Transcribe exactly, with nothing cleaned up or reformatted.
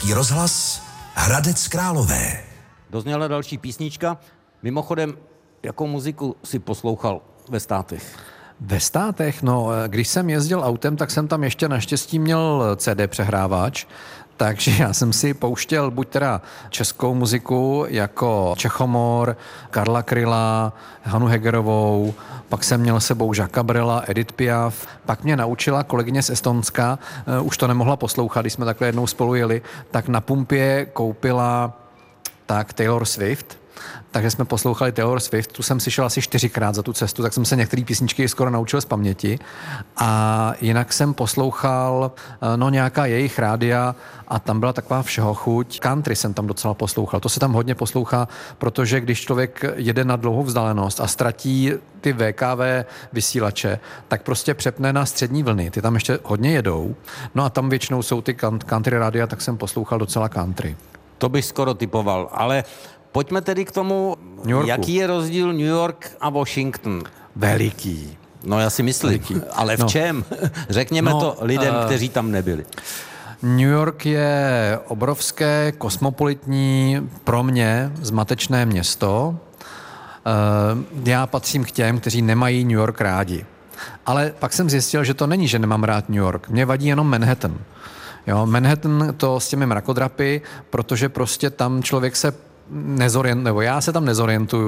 Český rozhlas Hradec Králové. Dozněla další písnička. Mimochodem, jakou muziku si poslouchal ve Státech? Ve Státech, no, když jsem jezdil autem, tak jsem tam ještě naštěstí měl C D přehrávač, takže já jsem si pouštěl buď teda českou muziku jako Čechomor, Karla Kryla, Hanu Hegerovou, pak jsem měl s sebou Jacquesa Brela, Edith Piaf, pak mě naučila kolegyně z Estonska, uh, už to nemohla poslouchat, když jsme takhle jednou spolu jeli, tak na pumpě koupila tak Taylor Swift, takže jsme poslouchali Taylor Swift, tu jsem si šel asi čtyřikrát za tu cestu, tak jsem se některé písničky skoro naučil z paměti a jinak jsem poslouchal no nějaká jejich rádia a tam byla taková všeho chuť. Country jsem tam docela poslouchal, to se tam hodně poslouchá, protože když člověk jede na dlouhou vzdálenost a ztratí ty V K V vysílače, tak prostě přepne na střední vlny, ty tam ještě hodně jedou, no a tam většinou jsou ty country rádia, tak jsem poslouchal docela country. To bych skoro typoval, ale pojďme tedy k tomu, jaký je rozdíl New York a Washington. Veliký. No já si myslím, Veliký. Ale v no. čem? Řekněme no, to lidem, uh, kteří tam nebyli. New York je obrovské, kosmopolitní, pro mě zmatečné město. Uh, já patřím k těm, kteří nemají New York rádi. Ale pak jsem zjistil, že to není, že nemám rád New York. Mě vadí jenom Manhattan. Jo, Manhattan to s těmi mrakodrapy, protože prostě tam člověk se nezorientuje, nebo já se tam nezorientuju.